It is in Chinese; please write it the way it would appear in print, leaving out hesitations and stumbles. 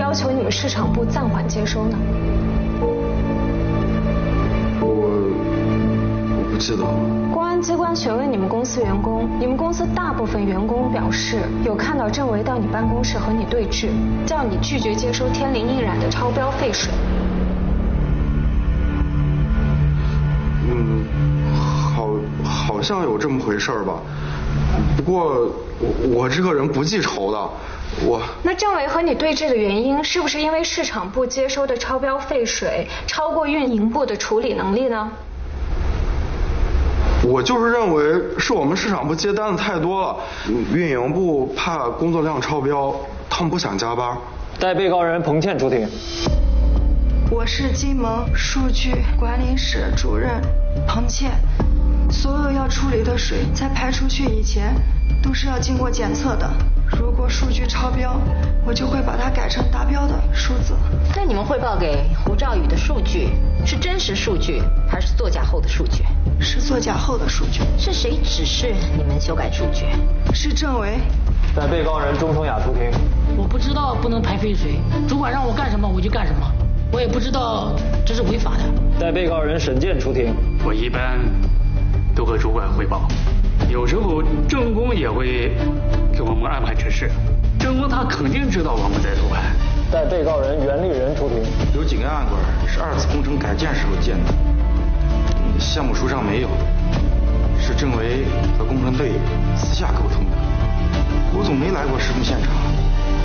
要求你们市场部暂缓接收呢？ 我不记得了。 公安机关询问你们公司员工，你们公司大部分员工表示有看到郑维到你办公室和你对峙，叫你拒绝接收天灵印染的超标废水。 好像有这么回事吧。不过我这个人不记仇的， 那郑维和你对峙的原因，是不是因为市场部接收的超标废水超过运营部的处理能力呢？ 我就是认为是我们市场部接单子太多了，运营部怕工作量超标，他们不想加班。 代被告人彭倩出庭。 我是金盟数据管理室主任彭倩。所有要处理的水在排出去以前都是要经过检测的，如果数据超标，我就会把它改成达标的数字。 那你们汇报给胡兆宇的数据是真实数据还是作假后的数据？ 是作假后的数据。 是谁指示你们修改数据？ 是郑维。 代被告人钟崇雅出庭。 我不知道不能排废水，主管让我干什么我就干什么，我也不知道这是违法的。 代被告人沈健出庭。 我一般都和主管汇报，有时候郑工也会给我们安排指示。郑工他肯定知道我们在偷拍。 代被告人袁立人出庭。 有几个案管是2次工程改建时候建的，项目书上没有，是郑维和工程队私下沟通的。吴总没来过施工现场。